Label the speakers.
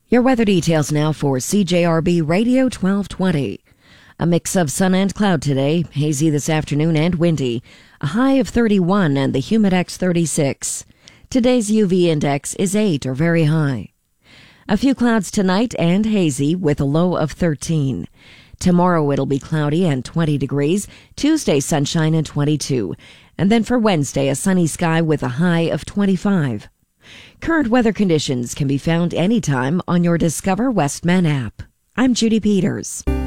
Speaker 1: Your weather details now for CJRB Radio 1220. A mix of sun and cloud today, hazy this afternoon and windy. A high of 31 and the humidex 36. Today's UV index is 8 or very high. A few clouds tonight and hazy with a low of 13. Tomorrow it'll be cloudy and 20 degrees. Tuesday sunshine and 22. And then for Wednesday a sunny sky with a high of 25. Current weather conditions can be found anytime on your Discover Westman app. I'm Judy Peters.